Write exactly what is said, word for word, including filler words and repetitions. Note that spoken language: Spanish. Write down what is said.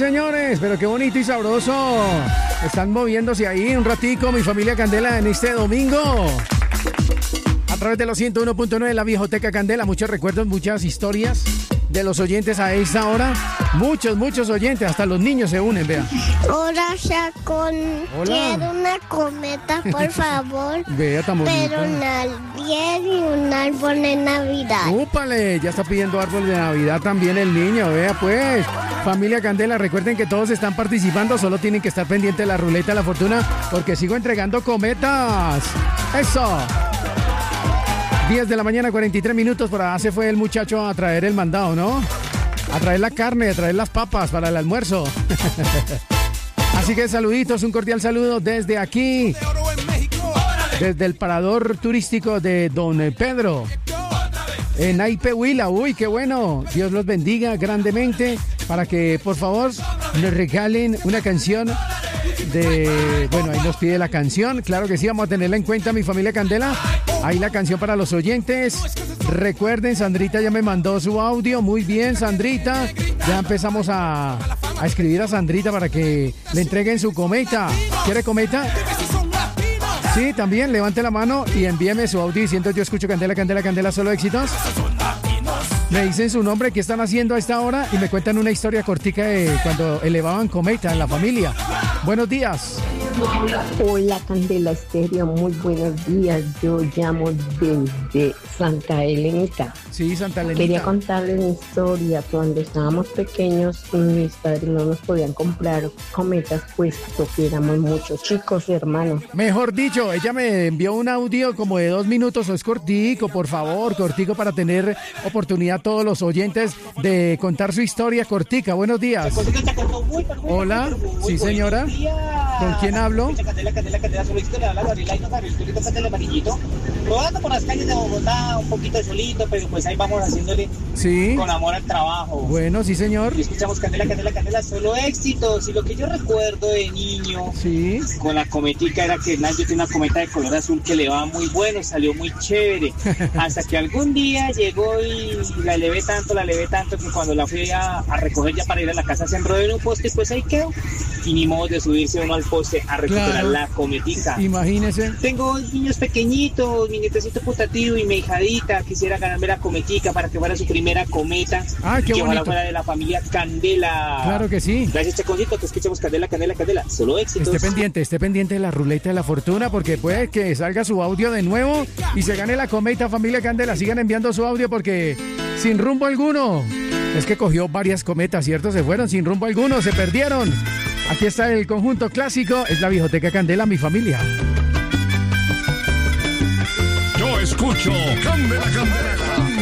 señores, pero qué bonito y sabroso. Están moviéndose ahí un ratico, mi familia Candela, en este domingo. A través de los ciento uno punto nueve de la Viejoteca Candela, muchos recuerdos, muchas historias de los oyentes a esta hora. Muchos, muchos oyentes, hasta los niños se unen, vean. Hola, Chacón. Quiero una cometa, por favor. Vea, tan bonita. Pero un alfier y un árbol de Navidad. ¡Úpale! Ya está pidiendo árbol de Navidad también el niño, vea pues. Familia Candela, recuerden que todos están participando, solo tienen que estar pendientes de la ruleta de la fortuna, porque sigo entregando cometas. ¡Eso! diez de la mañana, cuarenta y tres minutos, por allá se fue el muchacho a traer el mandado, ¿no? A traer la carne, a traer las papas para el almuerzo. Así que saluditos, un cordial saludo desde aquí, desde el parador turístico de Don Pedro, en Aipehuila. Uy, qué bueno, Dios los bendiga grandemente, para que por favor nos regalen una canción de... Bueno, ahí nos pide la canción, claro que sí, vamos a tenerla en cuenta, mi familia Candela. Ahí la canción para los oyentes. Recuerden, Sandrita ya me mandó su audio. Muy bien, Sandrita. Ya empezamos a, a escribir a Sandrita para que le entreguen su cometa. ¿Quiere cometa? Sí, también, levante la mano y envíeme su audio diciendo: yo escucho Candela, Candela, Candela, solo éxitos. Me dicen su nombre, qué están haciendo a esta hora, y me cuentan una historia cortica de cuando elevaban cometa en la familia. Buenos días. Hola, Candela Estéreo, muy buenos días. Yo llamo desde Santa Elenita. Sí, Santa Elenita. Quería contarles una historia. Cuando estábamos pequeños, mis padres no nos podían comprar cometas, puesto que éramos muchos chicos, hermanos. Mejor dicho, ella me envió un audio como de dos minutos, o es cortico, por favor, cortico, para tener oportunidad todos los oyentes de contar su historia cortica. Buenos días. Hola, sí, señora. ¿Con quién hablo? Candela, Candela, Candela, solito le habla Gabriela y no Gabriel, solito sácale el amarillito. Rodando por las calles de Bogotá, un poquito solito, pero pues ahí vamos haciéndole sí. Con amor al trabajo. Bueno, sí, señor. Y escuchamos Candela, Candela, Candela, solo éxitos. Y lo que yo recuerdo de niño, sí. Con la cometica, era que Nacho tiene una cometa de color azul que le va muy bueno, salió muy chévere. Hasta que algún día llegó y la elevé tanto, la elevé tanto, que cuando la fui a, a recoger ya para ir a la casa se enrolló en un poste, pues ahí quedó. Y ni modo de subirse uno al poste a recuperar claro. La cometica. Imagínese. Tengo niños pequeñitos, mi nietecito putativo y mi hijadita quisiera ganarme la cometica para que fuera su primera cometa. Ah, qué que bonito. ojalá fuera de la familia Candela. Claro que sí. Gracias, Chaconcito, que escuchemos Candela, Candela, Candela. Solo éxitos. Esté pendiente, esté pendiente de la ruleta de la fortuna, porque puede que salga su audio de nuevo y se gane la cometa, familia Candela. Sigan enviando su audio porque sin rumbo alguno. Es que cogió varias cometas, ¿cierto? Se fueron sin rumbo alguno, se perdieron. Aquí está el conjunto clásico, es la Viejoteca Candela, mi familia. Yo escucho Candela, Candela.